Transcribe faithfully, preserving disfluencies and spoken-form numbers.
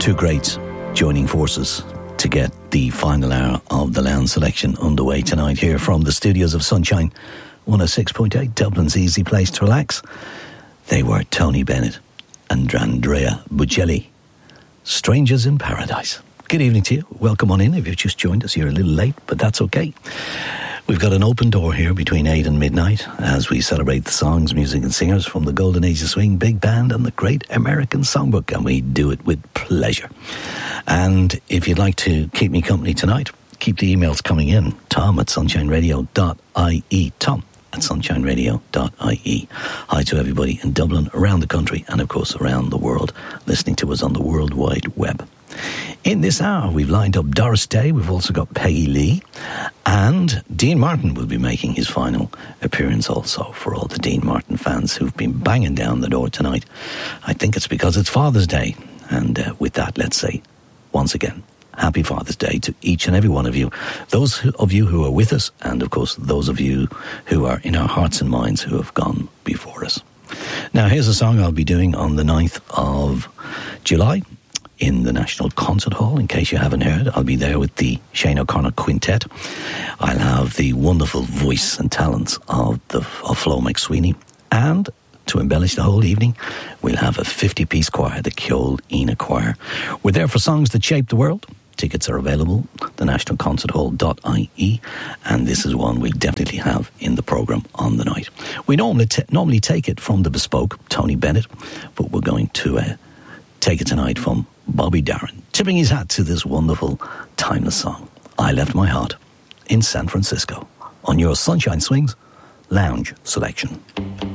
Two greats joining forces to get the final hour of the Lounge Selection underway tonight here from the studios of Sunshine one oh six point eight, Dublin's easy place to relax. They were Tony Bennett and Andrea Bocelli, Strangers in Paradise. Good evening to you. Welcome on in. If you've just joined us, you're a little late, but that's okay. We've got an open door here between eight and midnight as we celebrate the songs, music and singers from the Golden Age of Swing, Big Band and the Great American Songbook, and we do it with pleasure. And if you'd like to keep me company tonight, keep the emails coming in. Tom at sunshine radio dot I E. Tom at sunshine radio dot I E. Hi to everybody in Dublin, around the country, and of course around the world, listening to us on the World Wide Web. In this hour, we've lined up Doris Day, we've also got Peggy Lee, and Dean Martin will be making his final appearance also, for all the Dean Martin fans who've been banging down the door tonight. I think it's because it's Father's Day, and uh, with that, let's say, once again, Happy Father's Day to each and every one of you. Those of you who are with us, and of course, those of you who are in our hearts and minds who have gone before us. Now, here's a song I'll be doing on the ninth of July. In the National Concert Hall, in case you haven't heard. I'll be there with the Shane O'Connor Quintet. I'll have the wonderful voice and talents of, the, of Flo McSweeney. And to embellish the whole evening, we'll have a fifty-piece choir, the Kjol Ina Choir. We're there for songs that shape the world. Tickets are available, the national concert hall dot I E, and this is one we'll definitely have in the programme on the night. We normally, t- normally take it from the bespoke, Tony Bennett, but we're going to uh, take it tonight from Bobby Darin, tipping his hat to this wonderful, timeless song, I Left My Heart in San Francisco, on your Sunshine Swings Lounge Selection.